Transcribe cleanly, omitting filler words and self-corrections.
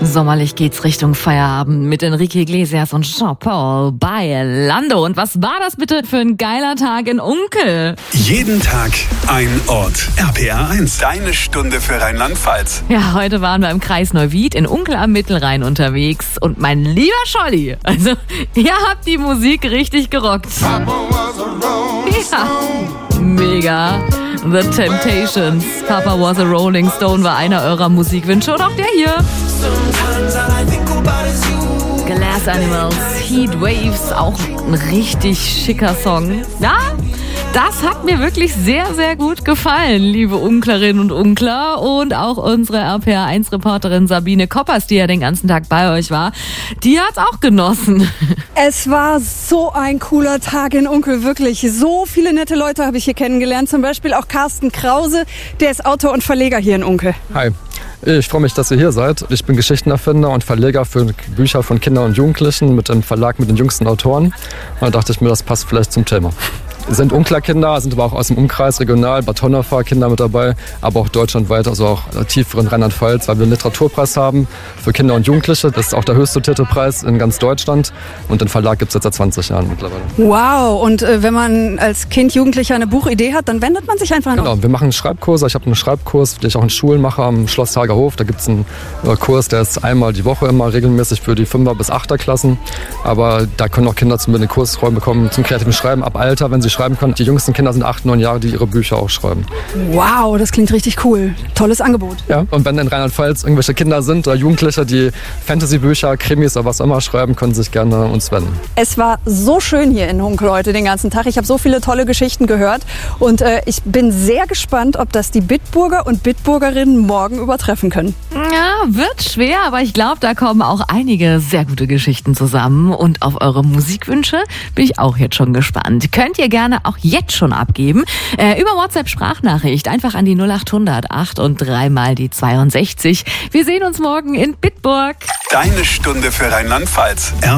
Sommerlich geht's Richtung Feierabend mit Enrique Iglesias und Jean-Paul Bailando. Und was war das bitte für ein geiler Tag in Unkel? Jeden Tag ein Ort. RPR 1, deine Stunde für Rheinland-Pfalz. Ja, heute waren wir im Kreis Neuwied in Unkel am Mittelrhein unterwegs. Und mein lieber Scholli, also ihr habt die Musik richtig gerockt. Ja, mega. The Temptations, Papa Was a Rolling Stone war einer eurer Musikwünsche und auch der hier. Glass Animals, Heat Waves, auch ein richtig schicker Song. Ja, das hat mir wirklich sehr, sehr gut gefallen, liebe Unklerinnen und Unkler. Und auch unsere RPR1-Reporterin Sabine Koppers, die ja den ganzen Tag bei euch war, die hat's auch genossen. Es war so ein cooler Tag in Unkel, wirklich. So viele nette Leute habe ich hier kennengelernt. Zum Beispiel auch Carsten Krause, der ist Autor und Verleger hier in Unkel. Hi. Ich freue mich, dass ihr hier seid. Ich bin Geschichtenerfinder und Verleger für Bücher von Kindern und Jugendlichen mit dem Verlag mit den jüngsten Autoren. Und da dachte ich mir, das passt vielleicht zum Thema. Es sind Unkler-Kinder, sind aber auch aus dem Umkreis, regional, Bad Honnefar Kinder mit dabei, aber auch deutschlandweit, also auch tieferen Rheinland-Pfalz, weil wir einen Literaturpreis haben für Kinder und Jugendliche. Das ist auch der höchst dotierte Preis in ganz Deutschland und den Verlag gibt es jetzt seit 20 Jahren mittlerweile. Wow, und wenn man als Kind, Jugendlicher eine Buchidee hat, dann wendet man sich einfach an euch. Genau, wir machen Schreibkurse. Ich habe einen Schreibkurs, den ich auch in Schulen mache am Schloss Hagerhof. Da gibt es einen Kurs, der ist einmal die Woche immer regelmäßig für die 5er bis 8er Klassen. Aber da können auch Kinder zu mir den Kursräumen bekommen zum kreativen Schreiben ab Alter, wenn sie schreiben können. Die jüngsten Kinder sind 8, 9 Jahre, die ihre Bücher auch schreiben. Wow, das klingt richtig cool. Tolles Angebot. Ja, und wenn in Rheinland-Pfalz irgendwelche Kinder sind oder Jugendliche, die Fantasy-Bücher, Krimis oder was auch immer schreiben, können sich gerne uns wenden. Es war so schön hier in Unkel heute den ganzen Tag. Ich habe so viele tolle Geschichten gehört und ich bin sehr gespannt, ob das die Bitburger und Bitburgerinnen morgen übertreffen können. Ja, wird schwer, aber ich glaube, da kommen auch einige sehr gute Geschichten zusammen. Und auf eure Musikwünsche bin ich auch jetzt schon gespannt. Könnt ihr gerne auch jetzt schon abgeben. Über WhatsApp-Sprachnachricht einfach an die 0800 8 und 3 mal die 62. Wir sehen uns morgen in Bitburg. Deine Stunde für Rheinland-Pfalz.